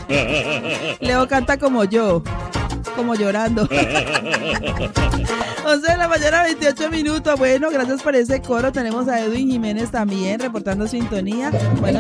Leo canta como yo, como llorando. 11 de la mañana, 28 minutos. Bueno, gracias por ese coro. Tenemos a Edwin Jiménez también reportando sintonía. Bueno,